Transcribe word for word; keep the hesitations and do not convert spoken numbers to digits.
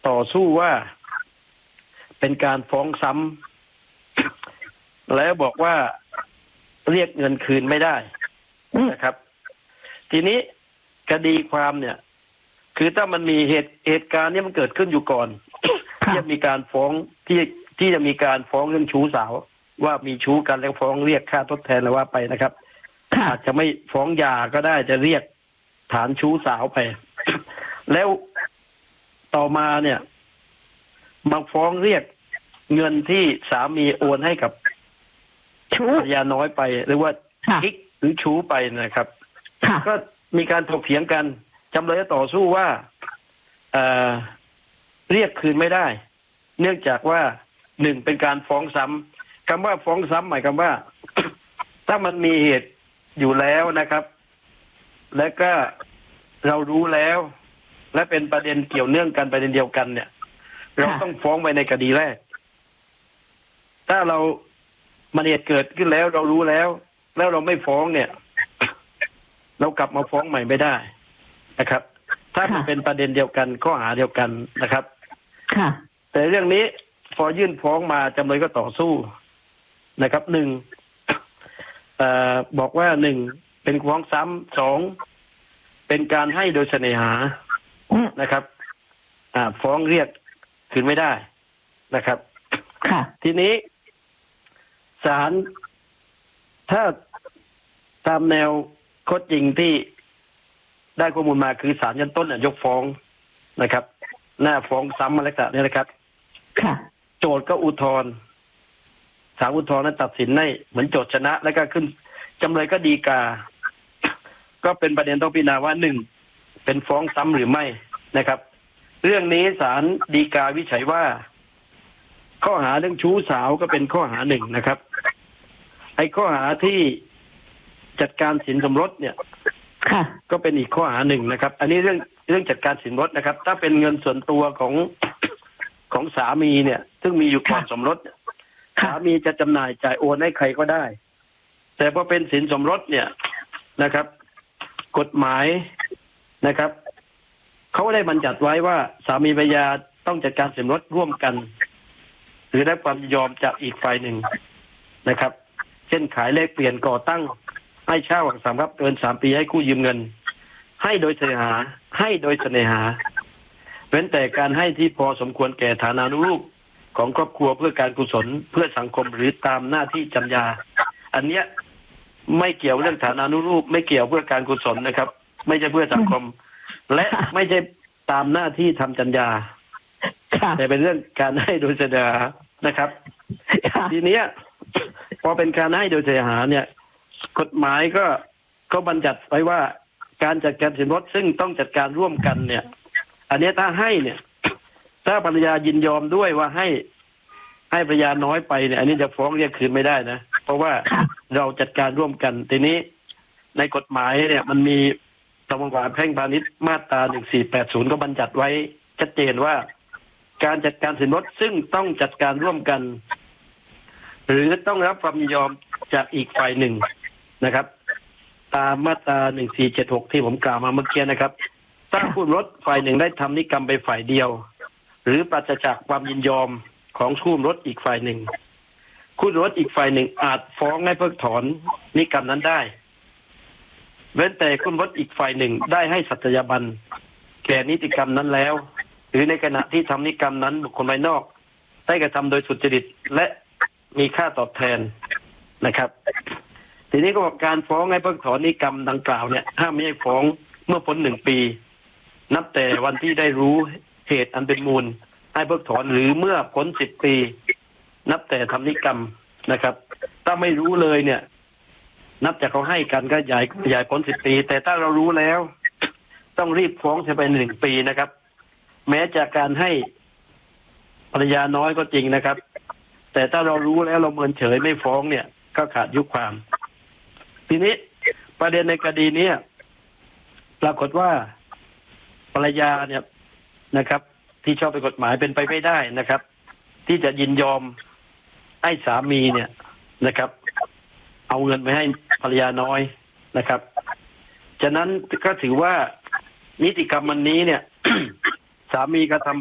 ต่อสู้ว่าเป็นการฟ้องซ้ำแล้วบอกว่าเรียกเงินคืนไม่ได้นะครับทีนี้คดีความเนี่ยคือถ้ามันมีเหตุเหตุการณ์นี้มันเกิดขึ้นอยู่ก่อนที่จะมีการฟ้องที่ที่จะมีการฟ้องเรื่องชู้สาวว่ามีชู้กันแล้วฟ้องเรียกค่าทดแทนแล้วว่าไปนะครับอาจจะไม่ฟ้องหย่าก็ได้จะเรียกฐานชู้สาวไปแล้วต่อมาเนี่ยมาฟ้องเรียกเงินที่สามีโอนให้กับชู้ภรรยาน้อยไปหรือว่ากิ๊กหรือชู้ไปนะครับก็มีการถกเถียงกันจำเลยต่อสู้ว่าเอ่อเรียกคืนไม่ได้เนื่องจากว่าหนึ่งเป็นการฟ้องซ้ำคำว่าฟ้องซ้ำหมายความว่า ถ้ามันมีเหตุอยู่แล้วนะครับ และก็เรารู้แล้วและเป็นประเด็นเกี่ยวเนื่องกันประเด็นเดียวกันเนี่ยเราต้องฟ้องไปในคดีแรกถ้าเรามันเหตุเกิดขึ้นแล้วเรารู้แล้วแล้วเราไม่ฟ้องเนี่ยเรากลับมาฟ้องใหม่ไม่ได้นะครับ ถ้ามันเป็นประเด็นเดียวกันข้อหาเดียวกันนะครับแต่เรื่องนี้พอยื่นฟ้องมาจำเลยก็ต่อสู้นะครับหนึ่งเอ่อบอกว่าหนึ่งเป็นฟ้องซ้ำสองเป็นการให้โดยเสน่หานะครับอ่าฟ้องเรียกคืนไม่ได้นะครับทีนี้ศาลถ้าตามแนวข้อจริงที่ได้ข้อมูลมาคือศาลชั้นต้นยกฟ้องนะครับหน้าฟ้องซ้ำมาแล้วนี่นะครับโจทก์ก็อุทธรณ์ศาลอุทธรณ์นั้นตัดสินให้เหมือนโจทก์ชนะแล้วก็ขึ้นจำเลยก็ฎีกาก็เป็นประเด็นต้องพิจารณาว่าหนึ่งเป็นฟ้องซ้ำหรือไม่นะครับเรื่องนี้ศาลฎีกาวิจัยว่าข้อหาเรื่องชู้สาวก็เป็นข้อหาหนึ่งนะครับไอ้ข้อหาที่จัดการสินสมรสเนี่ยก็เป็นอีกข้อหาหนึ่งนะครับอันนี้เรื่องเรื่องจัดการสินสมรสนะครับถ้าเป็นเงินส่วนตัวของของสามีเนี่ยซึ่งมีอยู่ก่อนสมรสสามีจะจำหน่ายจ่ายโอนให้ใครก็ได้แต่พอเป็นสินสมรสเนี่ยนะครับกฎหมายนะครับเขาได้บัญญัติไว้ว่าสามีภรรยาต้องจัดการสินสมรสร่วมกันหรือได้ความยินยอมจากอีกฝ่ายหนึ่งนะครับเช่นขายแลกเปลี่ยนก่อตั้งให้เช่าหลังสามครับเกินสามปีให้กู้ยืมเงินให้โดยเสน่หาให้โดยเสน่หาเว้นแต่การให้ที่พอสมควรแก่ฐานานุรูปของครอบครัวเพื่อการกุศลเพื่อสังคมหรือตามหน้าที่จำยาอันเนี้ยไม่เกี่ยวเรื่องฐานานุรูปไม่เกี่ยวเพื่อการกุศลนะครับไม่ใช่เพื่อสังคมและไม่ใช่ตามหน้าที่ทำจัญญาแต่เป็นเรื่องการให้โดยเสน่หานะครับทีนี้พอเป็นการให้โดยเสน่หาเนี่ยกฎหมายก็ก็บัญญัติไว้ว่าการจัดการสินสมรสซึ่งต้องจัดการร่วมกันเนี่ยอันนี้ถ้าให้เนี่ยถ้าภรรยายินยอมด้วยว่าให้ให้ภรรยาน้อยไปเนี่ยอันนี้จะฟ้องเรียกคืนไม่ได้นะเพราะว่าเราจัดการร่วมกันทีนี้ในกฎหมายเนี่ยมันมีประมวลกฎหมายแพ่งพาณิชย์มาตราหนึ่งสี่แปดศูนย์ก็บัญญัติไว้ชัดเจนว่าการจัดการสินสมรสซึ่งต้องจัดการร่วมกันหรือต้องรับความยินยอมจากอีกฝ่ายหนึ่งนะครับตามมาตราหนึ่งสี่เจ็ดหกที่ผมกล่าวมาเมื่อกี้นะครับถ้าคู่สมรสฝ่ายหนึ่งได้ทำนิกรรมไปฝ่ายเดียวหรือปราศจากความยินยอมของคู่สมรสอีกฝ่ายหนึ่งคู่สมรสอีกฝ่ายหนึ่งอาจฟ้องให้เพิกถอนนิกรรมนั้นได้เว้นแต่คู่สมรสอีกฝ่ายหนึ่งได้ให้สัตยาบันแก่นิติกรรมนั้นแล้วหรือในขณะที่ทำนิกรรมนั้นบุคคลภายนอกได้กระทำโดยสุจริตและมีค่าตอบแทนนะครับทีนี้ก็การฟ้องให้เพิกถอนนิกรรมดังกล่าวเนี่ยห้ามไม่ให้ฟ้องเมื่อพ้นหนึ่งปีนับแต่วันที่ได้รู้เหตุอันเป็นมูลให้เพิกถอนหรือเมื่อพ้นสิบปีนับแต่ทำนิกรรมนะครับถ้าไม่รู้เลยเนี่ยนับจากเขาให้กันก็ยายยายพ้นสิบปีแต่ถ้าเรารู้แล้วต้องรีบฟ้องจะไปหนึ่งปีนะครับแม้จากการให้ภรรยาน้อยก็จริงนะครับแต่ถ้าเรารู้แล้วเราเมินเฉยไม่ฟ้องเนี่ยก็ขาดอายุความทีนี้ประเด็นในคดีนี้ปรากฏว่าภรรยาเนี่ยนะครับที่ชอบไปกฎหมายเป็นไปไม่ได้นะครับที่จะยินยอมให้สามีเนี่ยนะครับเอาเงินไปให้ภรรยาน้อยนะครับฉะนั้นก็ถือว่านิติกรรมวันนี้เนี่ย สามีกระทำ